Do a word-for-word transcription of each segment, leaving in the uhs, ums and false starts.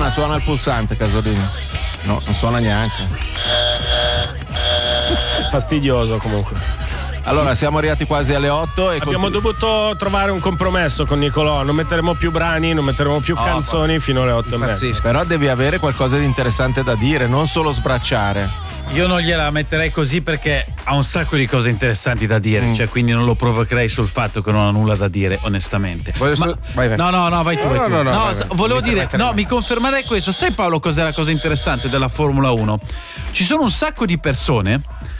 Suona, suona il pulsante, Casolini. No, non suona neanche. Fastidioso comunque. Allora, siamo arrivati quasi alle otto e abbiamo continu- dovuto trovare un compromesso con Nicolò. Non metteremo più brani, non metteremo più Oh, canzoni fino alle otto e mezza. Però devi avere qualcosa di interessante da dire, non solo sbracciare. Io non gliela metterei così perché ha un sacco di cose interessanti da dire, mm. cioè quindi non lo provocherei sul fatto che non ha nulla da dire, onestamente. Ma, su- vai, vai. No, no, no, vai tu. No, vai tu. no, no, no, vai, s- vai. volevo Mi dire, permettere no, me. mi confermerei questo. Sai, Paolo, cos'è la cosa interessante della Formula uno? Ci sono un sacco di persone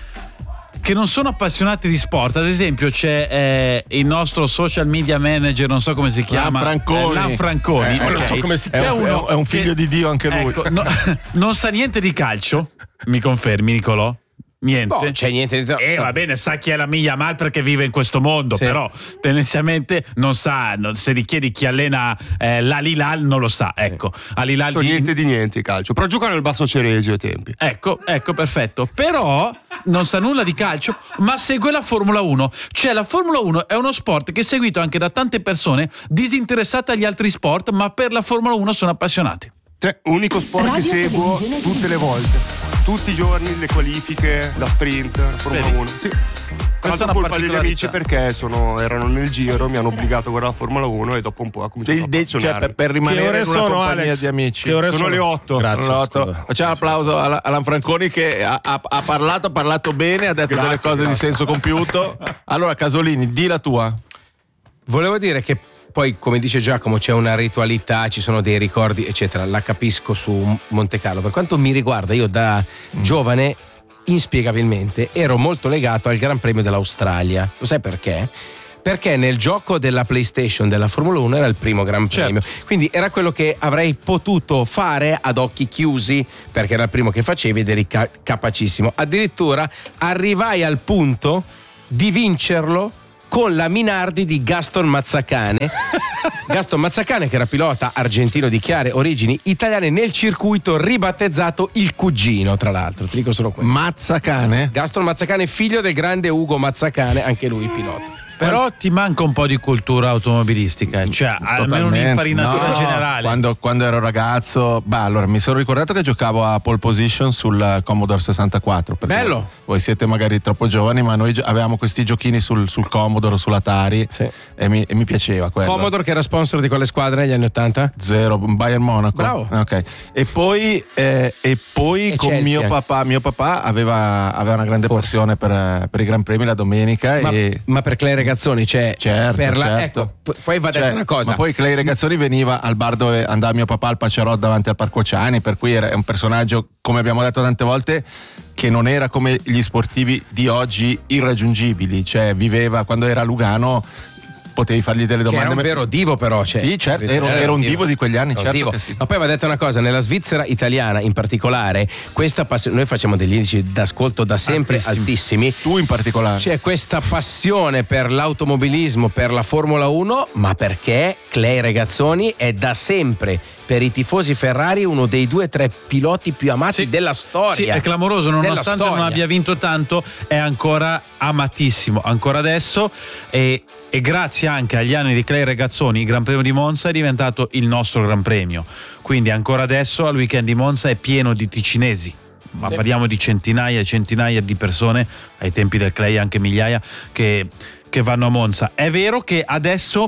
che non sono appassionati di sport. Ad esempio c'è eh, il nostro social media manager, non so come si chiama, Franconi. eh, Lan Franconi, Eh, ok. non so come si È Che un, uno è un figlio che- di Dio anche lui. ecco, no, non sa niente di calcio, mi confermi, Nicolò? Niente. No, c'è niente di Eh, va bene, sa chi è la Miglia Mal perché vive in questo mondo, Sì. però tendenzialmente non sa, non- se gli chiedi chi allena eh, l'Al-Hilal non lo sa, ecco. Al-Hilal So di- niente di niente calcio, però giocano nel Basso Ceresio ai tempi. Ecco, ecco, perfetto. Però non sa nulla di calcio, ma segue la Formula uno. Cioè, la Formula uno è uno sport che è seguito anche da tante persone disinteressate agli altri sport, ma per la Formula uno sono appassionati. Cioè, unico sport che Radio seguo Televisione tutte le volte. Tutti i giorni, le qualifiche, la sprint, la Formula Vedi? uno. Sì. Questa Questa è una colpa degli particolarità. amici perché sono, erano nel giro, mi hanno obbligato a guardare la Formula uno e dopo un po' ha cominciato Dei- a dei- cioè, appassionarmi. per, per Che rimanere ore in una sono, compagnia Alex? di amici. Che ore Sono sono? le otto. Grazie. Sono le otto. scusa. Facciamo un applauso alla- a Lan Franconi che ha, ha- ha parlato, ha parlato bene, ha detto Grazie, delle cose di grazie. senso compiuto. Allora, Casolini, di la tua. Volevo dire che poi, come dice Giacomo, c'è una ritualità, ci sono dei ricordi, eccetera. La capisco su Monte Carlo. Per quanto mi riguarda, io da giovane, inspiegabilmente, ero molto legato al Gran Premio dell'Australia. Lo sai perché? Perché nel gioco della PlayStation della Formula uno era il primo Gran Premio. Quindi era quello che avrei potuto fare ad occhi chiusi, perché era il primo che facevi ed eri ca- capacissimo. Addirittura arrivai al punto di vincerlo con la Minardi di Gaston Mazzacane. Gaston Mazzacane, che era pilota argentino di chiare origini italiane, nel circuito ribattezzato il cugino, tra l'altro. Ti dico solo questo. Mazzacane? Gaston Mazzacane, figlio del grande Ugo Mazzacane, anche lui pilota. Però ti manca un po' di cultura automobilistica, cioè almeno Totalmente. un'infarinatura No, generale. Quando, quando ero ragazzo, beh, allora mi sono ricordato che giocavo a pole position sul Commodore sessantaquattro. perché Bello. Voi siete magari troppo giovani, ma noi gio- avevamo questi giochini sul, sul Commodore, sull'Atari, Sì. e, mi, e mi piaceva quello. Commodore, che era sponsor di quale squadra negli anni ottanta? Zero, Bayern Monaco. Bravo. Ok. E poi, eh, e poi E con Chelsea mio anche. papà, mio papà aveva, aveva una grande Forse. passione per, per i Gran Premi la domenica. Ma, e ma per Clay Regazzoni, cioè Certo, per la, certo. ecco, p- poi va detta Cioè, una cosa. Ma poi Clay Regazzoni veniva al bar dove andava mio papà al Pacerot davanti al Parco Ciani, per cui era un personaggio, come abbiamo detto tante volte, che non era come gli sportivi di oggi irraggiungibili, cioè viveva quando era a Lugano, potevi fargli delle Che domande. era un vero divo, però. Cioè, Sì, certo, ero, era ero un divo di quegli anni, Un certo divo. che sì. Ma poi va detta una cosa, nella Svizzera italiana in particolare, questa passione, noi facciamo degli indici d'ascolto da sempre altissimi. Tu in particolare. C'è questa passione per l'automobilismo, per la Formula uno, ma perché Clay Regazzoni è da sempre per i tifosi Ferrari uno dei due o tre piloti più amati Sì. della storia. Sì, è clamoroso, Della nonostante non storia. abbia vinto tanto, è ancora amatissimo, ancora adesso, e, e grazie anche agli anni di Clay Regazzoni il Gran Premio di Monza è diventato il nostro Gran Premio, quindi ancora adesso al weekend di Monza è pieno di ticinesi, ma parliamo di centinaia e centinaia di persone, ai tempi del Clay anche migliaia, che, che vanno a Monza. È vero che adesso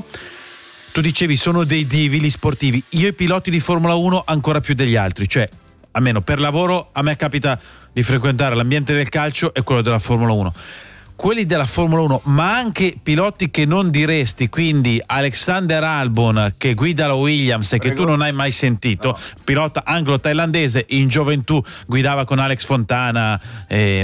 tu dicevi sono dei divi gli sportivi, io i piloti di Formula uno ancora più degli altri, cioè almeno per lavoro a me capita di frequentare l'ambiente del calcio e quello della Formula uno. Quelli della Formula uno, ma anche piloti che non diresti, quindi Alexander Albon che guida la Williams e che tu non hai mai sentito, no. Pilota anglo-thailandese, in gioventù guidava con Alex Fontana e,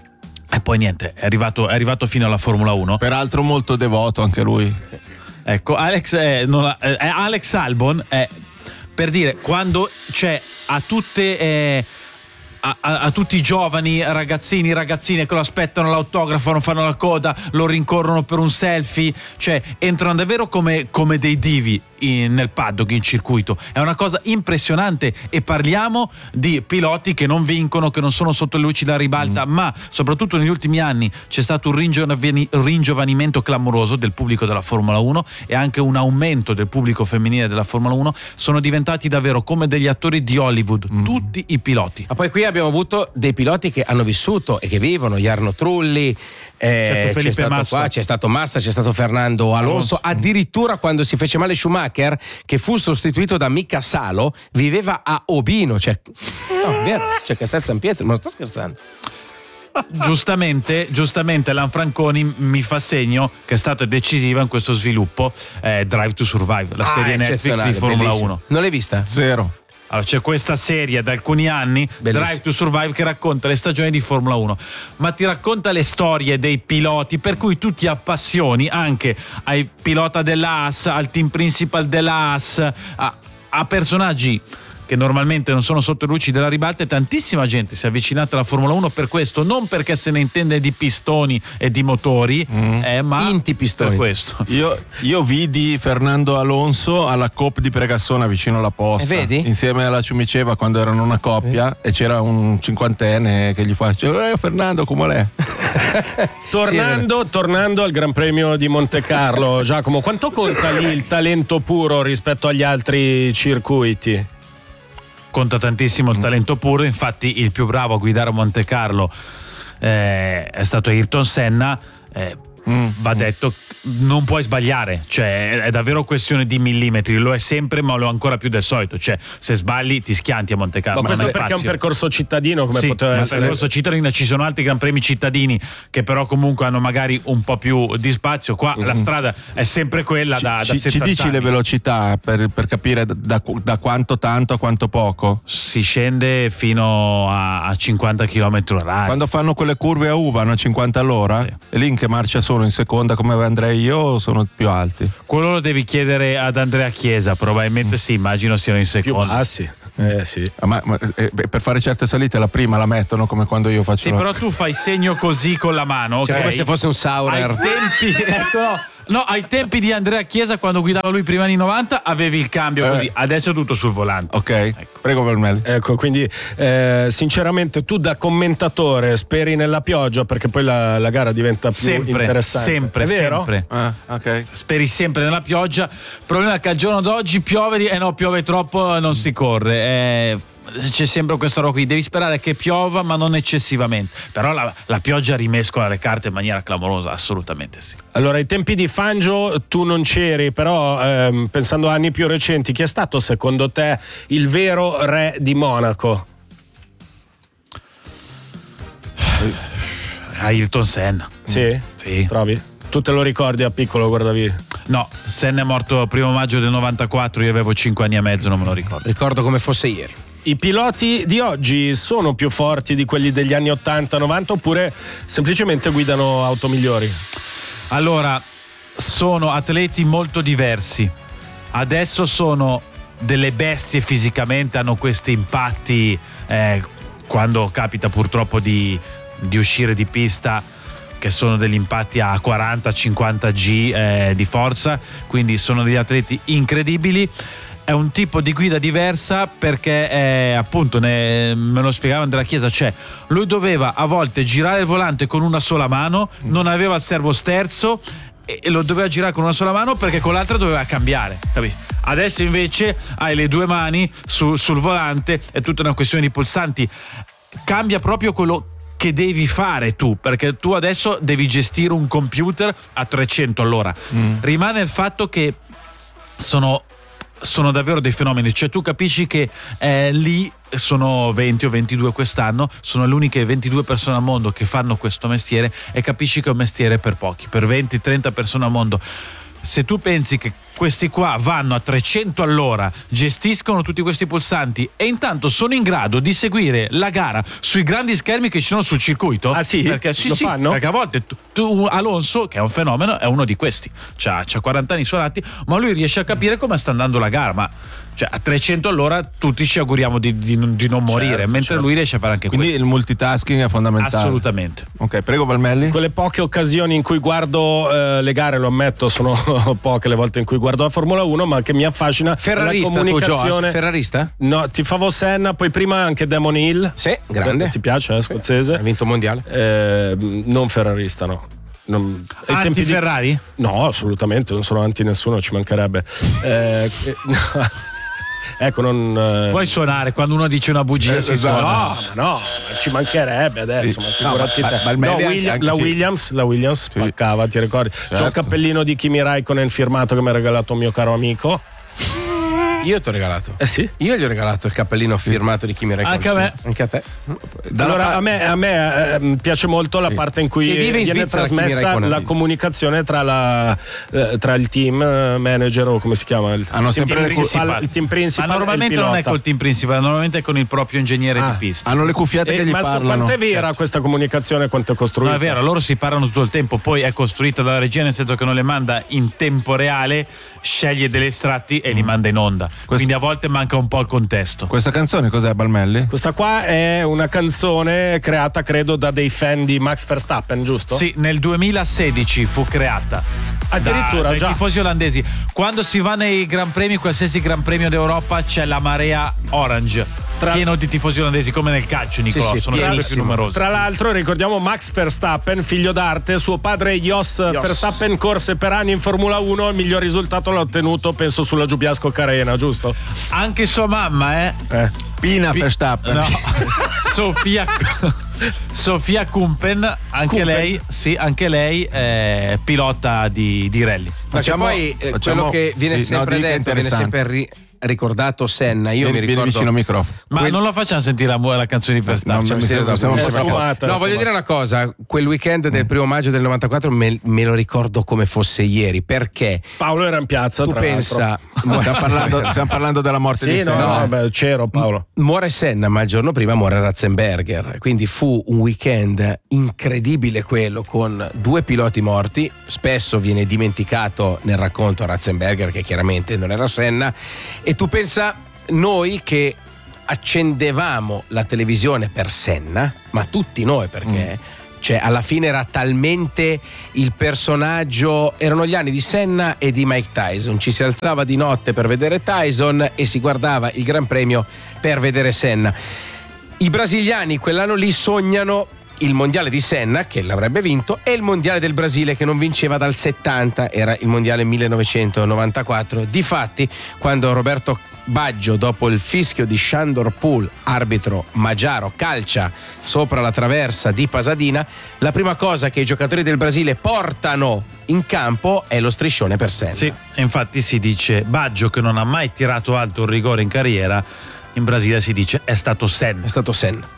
e poi niente, è arrivato, è arrivato fino alla Formula uno. Peraltro molto devoto anche lui. Ecco, Alex, è, non ha, è Alex Albon è, per dire, quando c'è a tutte eh, a, a, a tutti i giovani ragazzini ragazzine che lo aspettano l'autografo, fanno la coda, lo rincorrono per un selfie, cioè entrano davvero come, come dei divi. in, nel paddock, in circuito. È una cosa impressionante, e parliamo di piloti che non vincono, che non sono sotto le luci della ribalta, mm. ma soprattutto negli ultimi anni c'è stato un ringiovani- ringiovanimento clamoroso del pubblico della Formula uno e anche un aumento del pubblico femminile della Formula uno. Sono diventati davvero come degli attori di Hollywood, mm. tutti i piloti. Ma poi qui abbiamo avuto dei piloti che hanno vissuto e che vivono, Jarno Trulli, eh, certo, c'è stato Massa. qua, c'è stato Massa, c'è stato Fernando Alonso, Alonso. addirittura quando si fece male Schumacher, che fu sostituito da Mika Salo, viveva a Obino, cioè no, vero, cioè Castel San Pietro, ma non sto scherzando. Giustamente, giustamente Lanfranconi mi fa segno che è stato decisivo in questo sviluppo eh, Drive to Survive, la Ah, serie Netflix eccezionale, di Formula bellissimo. uno. Non l'hai vista? Zero. Allora, c'è questa serie da alcuni anni, Bellissimo. Drive to Survive, che racconta le stagioni di Formula uno, ma ti racconta le storie dei piloti, per cui tu ti appassioni anche ai pilota dell'A S, al team principal dell'A S, a, a personaggi che normalmente non sono sotto le luci della ribalta, e tantissima gente si è avvicinata alla Formula uno per questo, non perché se ne intende di pistoni e di motori, mm. eh, ma Inti pistoni. per questo. Io, io vidi Fernando Alonso alla Cop di Pregassona vicino alla posta, E vedi? insieme alla Ciumiceva quando erano una coppia, e c'era un cinquantenne che gli faceva eh Fernando come l'è? Tornando, tornando al Gran Premio di Monte Carlo, Giacomo, quanto conta lì il talento puro rispetto agli altri circuiti? Conta tantissimo il talento puro, infatti il più bravo a guidare a Monte Carlo eh, è stato Ayrton Senna. eh, Mm, va detto, non puoi sbagliare, cioè è davvero questione di millimetri, lo è sempre, ma lo è ancora più del solito, cioè se sbagli ti schianti a Monte Carlo. Ma questo non perché è un spazio. percorso cittadino, come sì, poteva ma essere? percorso cittadino, ci sono altri gran premi cittadini che però comunque hanno magari un po' più di spazio. Qua mm. la strada è sempre quella da, ci, da ci dici anni. le velocità per, per capire da, da quanto tanto a quanto poco? Si scende fino a, a cinquanta chilometri orari. Quando fanno quelle curve a U vanno a cinquanta all'ora? Sì. E lì in che marcia sono? In seconda come andrei io o sono più alti? Quello lo devi chiedere ad Andrea Chiesa, probabilmente sì, immagino siano in Più seconda. bassi. Eh sì. Ah, Ma, ma, eh, per fare certe salite la prima la mettono come quando io faccio Sì, la... però tu fai segno così con la mano, Cioè, ok? come se fosse un Saurer. Ai tempi, ecco, no, no, ai tempi di Andrea Chiesa, quando guidava lui prima anni novanta, avevi il cambio Eh. così, adesso è tutto sul volante. Ok, Ecco. prego Valmelli. Ecco, quindi eh, sinceramente tu da commentatore speri nella pioggia, perché poi la, la gara diventa più Sempre, interessante. sempre, È vero? sempre. Ah, ok. Speri sempre nella pioggia. Il problema è che al giorno d'oggi piove, di- eh no, piove troppo, non si corre. Eh, c'è sempre questa roba qui, devi sperare che piova ma non eccessivamente, però la, la pioggia rimescola le carte in maniera clamorosa, assolutamente sì. Allora, ai tempi di Fangio tu non c'eri, però ehm, pensando a anni più recenti, chi è stato secondo te il vero re di Monaco? Ayrton Senna. Sì? Sì. Trovi? Tu te lo ricordi a piccolo, guardavi? No, Senna è morto il primo maggio del novantaquattro, io avevo cinque anni e mezzo, non me lo ricordo. Ricordo come fosse ieri. I piloti di oggi sono più forti di quelli degli anni ottanta novanta oppure semplicemente guidano auto migliori? Allora, sono atleti molto diversi. Adesso sono delle bestie fisicamente, hanno questi impatti eh, quando capita purtroppo di, di uscire di pista, che sono degli impatti a quaranta cinquanta G eh, di forza, quindi sono degli atleti incredibili. È un tipo di guida diversa perché eh, appunto ne, me lo spiegava Andrea Chiesa, cioè lui doveva a volte girare il volante con una sola mano, non aveva il servo sterzo e, e lo doveva girare con una sola mano perché con l'altra doveva cambiare, capito? Adesso invece hai le due mani su, sul volante, è tutta una questione di pulsanti, cambia proprio quello che devi fare tu, perché tu adesso devi gestire un computer a trecento all'ora. Mm. Rimane il fatto che sono sono davvero dei fenomeni, cioè tu capisci che eh, lì sono venti o ventidue quest'anno, sono le uniche ventidue persone al mondo che fanno questo mestiere e capisci che è un mestiere per pochi, per venti trenta persone al mondo. Se tu pensi che questi qua vanno a trecento all'ora, gestiscono tutti questi pulsanti e intanto sono in grado di seguire la gara sui grandi schermi che ci sono sul circuito. Ah sì? Perché, sì, Lo sì, fanno? perché a volte tu, tu, Alonso, che è un fenomeno, è uno di questi. C'ha, c'ha quaranta anni suonati, ma lui riesce a capire come sta andando la gara. Ma Cioè a trecento all'ora tutti ci auguriamo di, di, non- di non morire, Certo, mentre certo. lui riesce a fare anche Quindi questo. il multitasking è fondamentale. Assolutamente. Ok, prego Valmelli. Quelle poche occasioni in cui guardo eh, le gare, lo ammetto, sono poche le volte in cui guardo la Formula uno, ma che mi affascina Ferrarista la tu, comunicazione. Joas? Ferrarista? No, tifavo Senna, poi prima anche Damon Hill. Sì, grande. Ti piace, eh, scozzese? Ha vinto un mondiale. Eh, non ferrarista, no. Non, ai tempi di- Anti-Ferrari? No, assolutamente, non sono anti nessuno, ci mancherebbe. Eh, eh, ecco, non. eh, Puoi suonare quando uno dice una bugia, Eh, si esatto. suona. No, ma no, ci mancherebbe adesso. Sì. Ma figurati No, ma- te. ma il Melli No, anche- William- anche la chi- Williams, la Williams Sì. spaccava, ti ricordi? C'ho il Certo. cappellino di Kimi Raikkonen firmato che mi ha regalato un mio caro amico. Io ti ho regalato. Eh sì. Io gli ho regalato il cappellino firmato di Kimi Raikkonen. Anche a me. Anche a te. Dalla Allora, pa- a me, a me eh, piace molto la parte in cui Che vive in viene Svizzera, Kimi trasmessa Raikkonen. la comunicazione tra, la, eh, tra il team eh, manager o come si chiama? Il, Hanno il sempre team le- principal, il team Ma principal e il normalmente non è pilota. col team principale, normalmente è con il proprio ingegnere Ah. di pista. Hanno le cuffiette Eh, che gli ma so- parlano. quanto è vera Certo. questa comunicazione, quanto è costruita? No, è vero, loro si parlano tutto il tempo, poi è costruita dalla regia nel senso che non le manda in tempo reale, sceglie degli estratti e li manda in onda. Quindi a volte manca un po' il contesto. Questa canzone cos'è, Valmelli? Questa qua è una canzone creata, credo, da dei fan di Max Verstappen, giusto? Sì, nel duemilasedici fu creata. Addirittura, da, dai già. tifosi olandesi. Quando si va nei Gran Premi, qualsiasi Gran Premio d'Europa, c'è la marea orange. Tra- Pieno di tifosi olandesi, come nel calcio, Nicolò. sì, sono sempre più pienissimo. numerosi. Tra l'altro ricordiamo Max Verstappen, figlio d'arte, suo padre Jos Verstappen corse per anni in Formula uno, il miglior risultato l'ha ottenuto penso sulla Giubiasco Carena, giusto? Anche sua mamma, eh. Eh. Pina Verstappen. No. Sofia Sofia Kumpen, anche Kumpen. lei, sì, anche lei è pilota di, di rally. Facciamo- Ma che poi eh, facciamo- quello che viene sì, no, sempre dica detto, viene interessante. sempre ri- ricordato Senna. Io Vieni, mi vieni ricordo. vicino al microfono. Ma Quel- non lo facciamo sentire la, la canzone di Verstappen. no, Cioè, mi mi sembra- sembra- mi È sembra- sfumata, No, è voglio sfumata. dire una cosa, quel weekend del primo maggio del novantaquattro me, me lo ricordo come fosse ieri, perché Paolo era in piazza, tu tra pensa, Stiamo parlando, stiamo parlando della morte l'altro. di Sì, no, Senna. no, beh, c'ero Paolo. muore Senna, ma il giorno prima muore Ratzenberger, quindi fu un weekend incredibile quello, con due piloti morti. Spesso viene dimenticato nel racconto Ratzenberger, che chiaramente non era Senna, e tu pensa noi che accendevamo la televisione per Senna, ma tutti noi, perché cioè alla fine era talmente il personaggio, erano gli anni di Senna e di Mike Tyson, ci si alzava di notte per vedere Tyson e si guardava il Gran Premio per vedere Senna. I brasiliani quell'anno lì sognano il mondiale di Senna, che l'avrebbe vinto, e il mondiale del Brasile, che non vinceva dal settanta, era il mondiale millenovecentonovantaquattro. Difatti, quando Roberto Baggio, dopo il fischio di Sandor Pool, arbitro magiaro, calcia sopra la traversa di Pasadena, la prima cosa che i giocatori del Brasile portano in campo è lo striscione per Senna. Sì, e infatti si dice Baggio, che non ha mai tirato alto un rigore in carriera, in Brasile si dice è stato Senna. È stato Senna.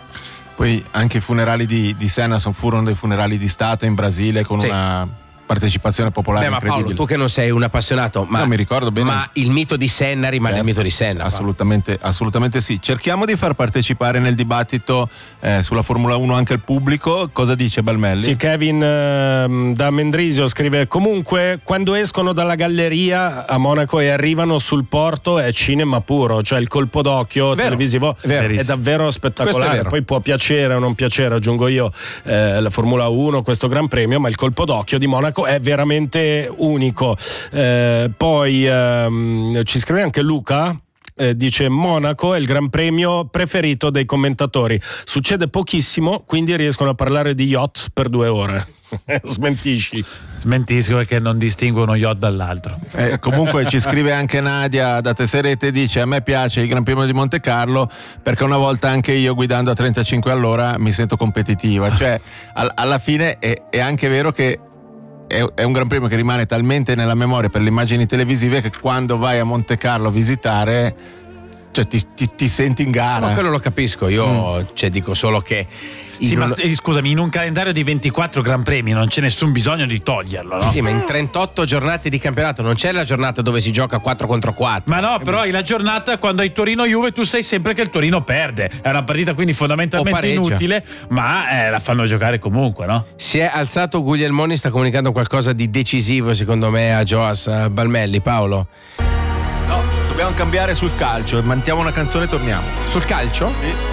Poi anche i funerali di, di Senna son- furono dei funerali di Stato in Brasile con Sì. una partecipazione popolare Beh, ma Paolo, incredibile. tu che non sei un appassionato, ma, No, mi ricordo bene. ma il mito di Senna rimane Certo, il mito di Senna. Paolo. Assolutamente, assolutamente sì. Cerchiamo di far partecipare nel dibattito eh, sulla Formula uno anche il pubblico. Cosa dice Balmelli? Sì, Kevin ehm, da Mendrisio scrive: comunque quando escono dalla galleria a Monaco e arrivano sul porto è cinema puro, cioè il colpo d'occhio Vero, televisivo è vero. è davvero Questo è spettacolare. vero. Poi può piacere o non piacere, aggiungo io, eh, la Formula uno, questo Gran Premio, ma il colpo d'occhio di Monaco è veramente unico. Eh, poi ehm, ci scrive anche Luca. Eh, dice Monaco è il gran premio preferito dei commentatori, succede pochissimo, quindi riescono a parlare di yacht per due ore. Smentisci. Smentisco perché non distingo uno yacht dall'altro. Eh, comunque ci scrive anche Nadia da Tesserete, dice: a me piace il Gran Premio di Monte Carlo perché una volta anche io guidando a trentacinque all'ora mi sento competitiva, cioè al- alla fine è, è anche vero che è, è un Gran Premio che rimane talmente nella memoria per le immagini televisive che quando vai a Monte Carlo a visitare, cioè ti, ti- ti senti in gara. Ma quello lo capisco, io cioè, dico solo che Sì, in ma un- eh, scusami, in un calendario di ventiquattro Gran Premi non c'è nessun bisogno di toglierlo, no? Sì, ma in trentotto giornate di campionato non c'è la giornata dove si gioca quattro contro quattro. Ma no, però hai la giornata quando hai Torino-Juve, tu sai sempre che il Torino perde. È una partita quindi O fondamentalmente pareggia. inutile, ma eh, la fanno giocare comunque, no? Si è alzato Guglielmoni, sta comunicando qualcosa di decisivo secondo me a Joas Balmelli. Paolo? Dobbiamo cambiare sul calcio, mantiamo una canzone e torniamo. Sul calcio? Sì.